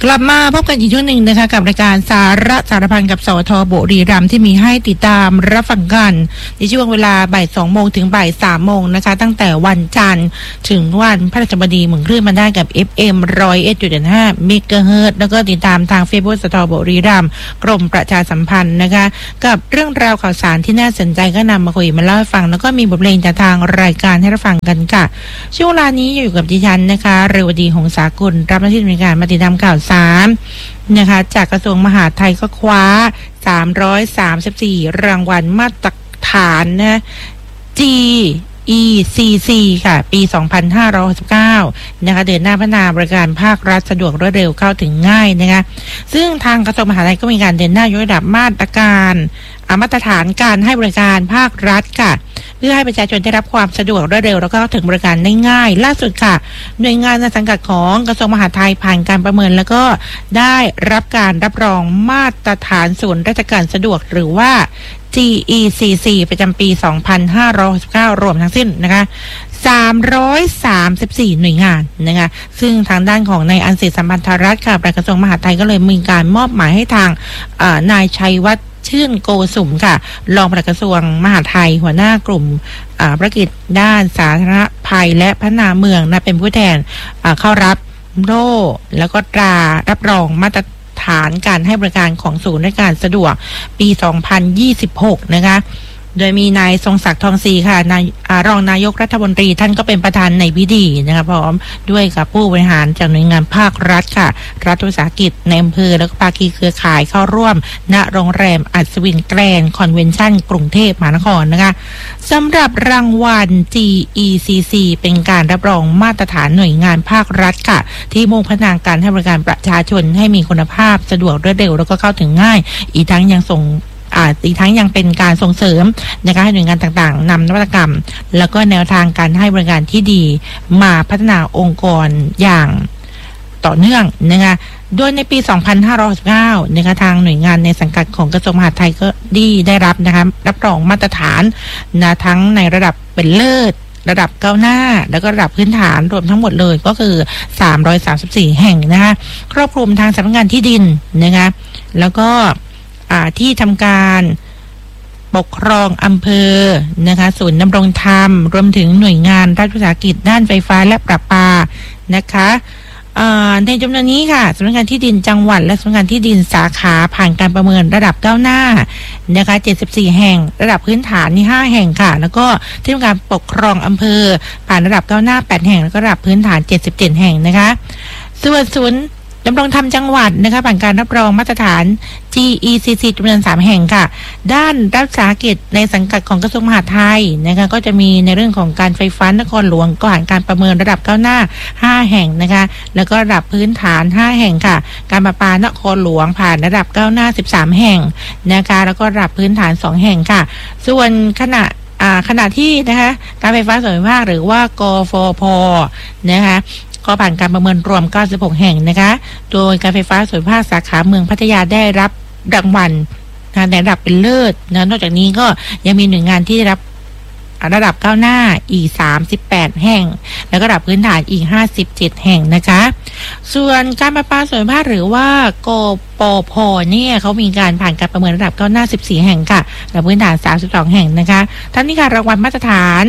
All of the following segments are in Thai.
กลับมาพบกันอีกช่วงหนึ่งนะคะกับรายการสาระสารพันกับสวทบุรีรัมย์ที่มีให้ติดตามรับฟังกันในช่วงเวลาบ่าย2 โมงถึงบ่าย3 โมงนะคะตั้งแต่วันจันทร์ถึงวันพฤหัสบดีหมุนคลื่นมาได้กับ FM 101.5 เมกะเฮิรตซ์แล้วก็ติดตามทาง Facebook สวทบุรีรัมย์กรมประชาสัมพันธ์นะคะกับเรื่องราวข่าวสารที่น่าสนใจก็นำมาคุยมาเล่าให้ฟังแล้วก็มีบทเพลงจากทางรายการให้รับฟังกันค่ะช่วงเวลานี้อยู่กับดิฉันนะคะเรวดีหงสากุลรับหน้าที่ในการมาติดตามข่าวสารนะคะจากกระทรวงมหาดไทยก็คว้า334รางวัลมาตรฐานนะ GECC ค่ะปี 2569นะคะเดินหน้าพัฒนาบริการภาครัฐสะดวกรวดเร็วเข้าถึงง่ายนะคะซึ่งทางกระทรวงมหาดไทยก็มีการเดินหน้ายกระดับมาตรฐานการให้บริการภาครัฐค่ะเพื่อให้ประชาชนได้รับความสะดวกรวดเร็วแล้วก็เข้าถึงบริการได้ง่ายล่าสุดค่ะหน่วยงานในสังกัดของกระทรวงมหาดไทยผ่านการประเมินแล้วก็ได้รับการรับรองมาตรฐานศูนย์ราชการสะดวกหรือว่า GECC ประจำปี 2569รวมทั้งสิ้นนะคะ334หน่วยงานนะคะซึ่งทางด้านของนายอันศิษย์สัมพันธรัตน์ค่ะปลัดกระทรวงมหาดไทยก็เลยมีการมอบหมายให้ทางนายชัยวัฒน์ชื่นโกสุมค่ะรองปลัดกระทรวงมหาดไทยหัวหน้ากลุ่มภารกิจด้านสาธารณภัยและพัฒนาเมืองนะเป็นผู้แทนเข้ารับโล่แล้วก็ตรารับรองมาตรฐานการให้บริการของศูนย์ราชการสะดวกปี 2026นะคะโดยมีนายทรงศักดิ์ทองศรีค่ะรองนายกรัฐมนตรีท่านก็เป็นประธานในพิธีนะคะพร้อมด้วยกับผู้บริหารจากหน่วยงานภาครัฐค่ะรัฐวิสาหกิจในอำเภอแล้วก็ภาคีเครือข่ายเข้าร่วมณโรงแรมอัศวินแกรนด์คอนเวนชั่นกรุงเทพมหานครนะคะสำหรับรางวัล GECC เป็นการรับรองมาตรฐานหน่วยงานภาครัฐค่ะที่มุ่งพัฒนาการให้บริการประชาชนให้มีคุณภาพสะดวกรวดเร็วแล้วก็เข้าถึงง่ายอีกทั้งยังเป็นการส่งเสริมนะคะให้หน่วยงานต่างๆนำนวัตกรรมแล้วก็แนวทางการให้บริการที่ดีมาพัฒนาองค์กรอย่างต่อเนื่องนะคะโดยในปี 2519นะคะทางหน่วยงานในสังกัดของกระทรวงมหาดไทยก็ได้รับนะคะรับรองมาตรฐานนะทั้งในระดับเป็นเลิศระดับก้าวหน้าแล้วก็ระดับพื้นฐานรวมทั้งหมดเลยก็คือ334แห่งนะคะครอบคลุมทางสำนักงานที่ดินนะคะแล้วก็ที่ทำการปกครองอำเภอนะคะศูนย์ดำรงธรรมรวมถึงหน่วยงานรัฐวิสาหกิจด้านไฟฟ้าและประปานะคะในจำนวนนี้ค่ะสำนักงานที่ดินจังหวัดและสำนักงานที่ดินสาขาผ่านการประเมินระดับก้าวหน้านะคะ74แห่งระดับพื้นฐานนี่5แห่งค่ะแล้วก็ที่ทำการปกครองอำเภอผ่านระดับก้าวหน้า8แห่งแล้วก็ระดับพื้นฐาน77แห่งนะคะส่วนศูนย์ดำรงธรรมจังหวัดนะคะผ่านการรับรองมาตรฐาน GECC จำนวน3แห่งค่ะด้านรัฐวิสาหกิจในสังกัดของกระทรวงมหาดไทยนะคะก็จะมีในเรื่องของการไฟฟ้านครหลวงก็ผ่านการประเมินระดับก้าวหน้า5แห่งนะคะแล้วก็ระดับพื้นฐาน5แห่งค่ะการประปานครหลวงผ่านระดับก้าวหน้า13แห่งนะคะแล้วก็ระดับพื้นฐาน2แห่งค่ะส่วนขณะที่นะคะการไฟฟ้าส่วนภูมิภาคหรือว่ากฟผนะคะก็ผ่านการประเมินรวม96แห่งนะคะโดยการไฟฟ้าส่วนภูมิภาคสาขาเมืองพัทยาได้รับรางวัลในระดับเป็นเลิศนะนอกจากนี้ก็ยังมีหน่วยงานที่ได้รับระดับก้าวหน้าอีก38แห่งแล้วก็ระดับพื้นฐานอีก57แห่งนะคะส่วนการประปาส่วนภูมิภาคหรือว่ากปพเนี่ยเขามีการผ่านการประเมินระดับก้าวหน้า14แห่งค่ะระดับพื้นฐาน32แห่งนะคะทั้งนี้การรางวัลมาตรฐาน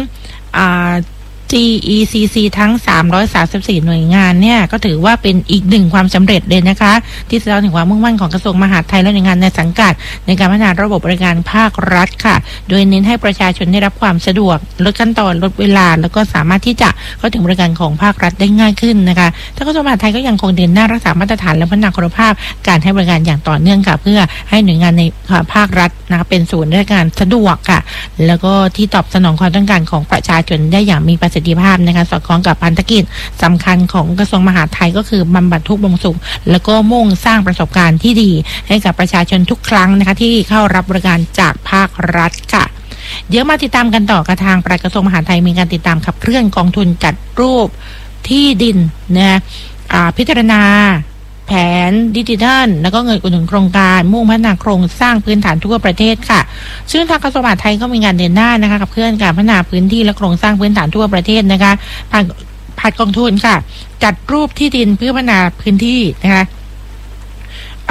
GECC ทั้ง334หน่วยงานเนี่ยก็ถือว่าเป็นอีกหนึ่งความสำเร็จเลยนะคะที่แสดงถึงความมุ่งมั่นของกระทรวงมหาดไทยและหน่วยงานในสังกัดในการพัฒนาระบบบริการภาครัฐค่ะโดยเน้นให้ประชาชนได้รับความสะดวกลดขั้นตอนลดเวลาแล้วก็สามารถที่จะเข้าถึงบริการของภาครัฐได้ง่ายขึ้นนะคะทางกระทรวงมหาดไทยก็ยังคงเดินหน้ารักษามาตรฐานและพัฒนาคุณภาพการให้บริการอย่างต่อเนื่องค่ะเพื่อให้หน่วยงานในภาครัฐนะคะเป็นศูนย์ราชการสะดวกค่ะแล้วก็ที่ตอบสนองความต้องการของประชาชนได้อย่างมีประสิทธิภาพนะคะสอดคล้องกับพันธกิจสำคัญของกระทรวงมหาดไทยก็คือบำบัดทุกข์บำรุงสุขแล้วก็มุ่งสร้างประสบการณ์ที่ดีให้กับประชาชนทุกครั้งนะคะที่เข้ารับบริการจากภาครัฐค่ะเดี๋ยวมาติดตามกันต่อกระทางปลัดกระทรวงมหาดไทยมีการติดตามขับเคลื่อนกองทุนจัดรูปที่ดินนะพิจารณาแผนดิจิทัลแล้วก็เงินอุดหนุนโครงการมุ่งพัฒนาโครงสร้างพื้นฐานทั่วประเทศค่ะซึ่งทางกระทรวงมหาดไทยก็มีงานเดินหน้านะคะกับเพื่อนการพัฒนาพื้นที่และโครงสร้างพื้นฐานทั่วประเทศนะคะผ่านกองทุนค่ะจัดรูปที่ดินเพื่อพัฒนาพื้นที่นะคะ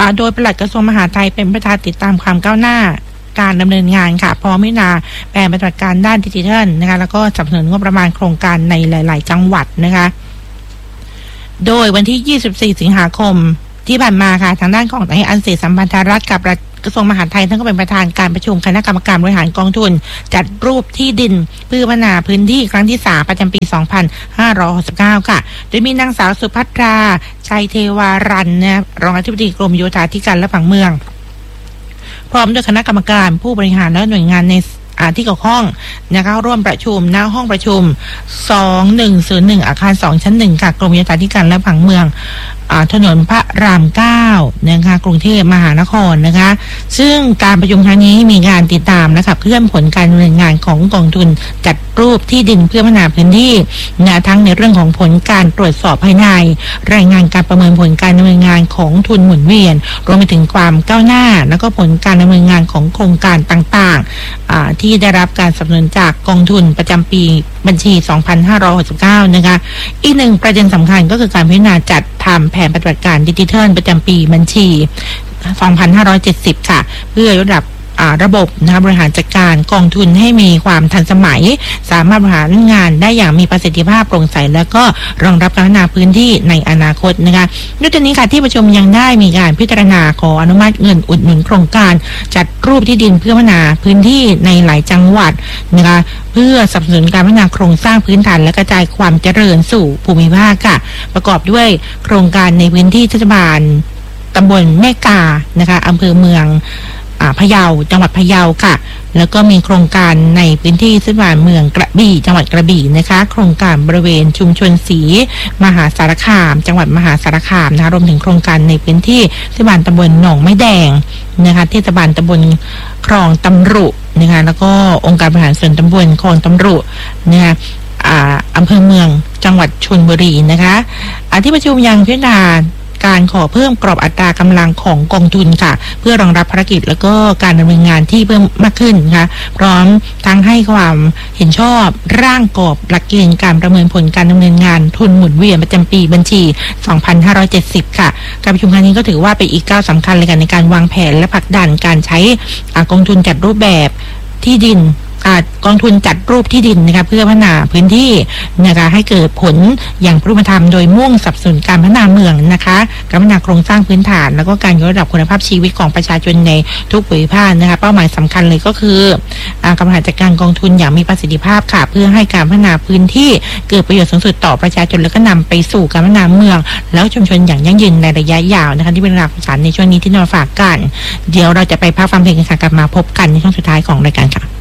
โดยปลัดกระทรวงมหาดไทยเป็นประธานติดตามความก้าวหน้าการดำเนินงานค่ะพร้อมพิจารณาแผนปฏิบัติการด้านดิจิทัลนะคะแล้วก็สนับสนุนงบประมาณโครงการในหลายๆจังหวัดนะคะโดยวันที่ 24 สิงหาคมที่ผ่านมาค่ะทางด้านของนายอันเศรษฐ์สัมพันธรัฐกับกระทรวงมหาดไทยท่านก็เป็นประธานการประชุมคณะกรรมการบริหารกองทุนจัดรูปที่ดินเพื่อพัฒนาพื้นที่ครั้งที่3ประจำปี 2569 ค่ะโดยมีนางสาวสุภัทราชัยเทวารันนะรองอธิบดีกรมโยธาธิการและผังเมืองพร้อมด้วยคณะกรรมการผู้บริหารและหน่วยงานในที่เกี่ยวข้องนะคะร่วมประชุมณห้องประชุม 2101 อาคาร 2 ชั้น 1 ค่ะกรมโยธาธิการและผังเมืองถนนพระราม 9 นะคะกรุงเทพมหานครนะคะซึ่งการประชุมครั้งนี้มีการติดตามและขับเคลื่อนผลการดำเนินงานของกองทุนจัดรูปที่ดินเพื่อพัฒนาพื้นที่นะทั้งในเรื่องของผลการตรวจสอบภายในรายงานการประเมินผลการดำเนินงานของทุนหมุนเวียนรวมไปถึงความก้าวหน้าแล้วก็ผลการดำเนินงานของโครงการต่างๆที่ได้รับการสนับสนุนจากกองทุนประจำปีบัญชี 2569 นะคะอีกหนึ่งประเด็นสำคัญก็คือการพิจารณาจัดทำแผนปฏิบัติการดิจิทัลประจำปีบัญชี 2570 ค่ะเพื่อยกระดับระบบบริหารจัดการกองทุนให้มีความทันสมัยสามารถบริหารงานได้อย่างมีประสิทธิภาพโปร่งใสแล้วก็รองรับการพัฒนาพื้นที่ในอนาคตนะคะด้วยจากนี้ค่ะที่ประชุมยังได้มีการพิจารณาขออนุมัติเงินอุดหนุนโครงการจัดรูปที่ดินเพื่อพัฒนาพื้นที่ในหลายจังหวัดนะคะเพื่อสนับสนุนการพัฒนาโครงสร้างพื้นฐานและกระจายความเจริญสู่ภูมิภาคค่ะประกอบด้วยโครงการในพื้นที่เทศบาลตำบลแม่กานะคะอำเภอเมืองพะเยาจังหวัดพะเยาค่ะแล้วก็มีโครงการในพื้นที่เทศบาลเมืองกระบี่จังหวัดกระบี่นะคะโครงการบริเวณชุมชนศรีมหาสารคามจังหวัดมหาสารคามนะคะรวมถึงโครงการในพื้นที่เทศบาลตำบลหนองไม้แดงนะคะเทศบาลตำบลคลองตำรุนะคะแล้วก็องค์การบริหารส่วนตำบลคลองตำรุนะคะอำเภอเมืองจังหวัดชลบุรีนะคะที่ประชุมยังพิจารณาการขอเพิ่มกรอบอัตรากำลังของกองทุนค่ะเพื่อรองรับภารกิจแล้วก็การดำเนินงานที่เพิ่มมากขึ้นนะคะพร้อมทั้งให้ความเห็นชอบร่างกรอบหลักเกณฑ์การประเมินผลการดำเนินงานทุนหมุนเวียนประจำปีบัญชี 2570 ค่ะการประชุมครั้งนี้ก็ถือว่าเป็นอีกก้าวสำคัญเลยกันในการวางแผนและผลักดันการใช้กองทุนจัดรูปแบบที่ดินกองทุนจัดรูปที่ดินนะคะเพื่อพัฒนาพื้นที่นะคะให้เกิดผลอย่างรูปธรรมโดยมุ่งสนับสนุนการพัฒนาเมืองนะคะการพัฒนาโครงสร้างพื้นฐานแล้วก็การยกระดับคุณภาพชีวิตของประชาชนในทุกภูมิภาคนะคะเป้าหมายสำคัญเลยก็คือการบริหารจัดการกองทุนอย่างมีประสิทธิภาพค่ะเพื่อให้การพัฒนาพื้นที่เกิดประโยชน์สูงสุดต่อประชาชนแล้วก็นำไปสู่การพัฒนาเมืองแล้วชุมชนอย่างยั่งยืนในระยะยาวนะคะที่เป็นหลักสารในช่วงนี้ที่นำมาฝากกันเดี๋ยวเราจะไปพักฟังเพลงกันค่ะกลับมาพบกันในช่วงสุดท้ายของรายการค่ะ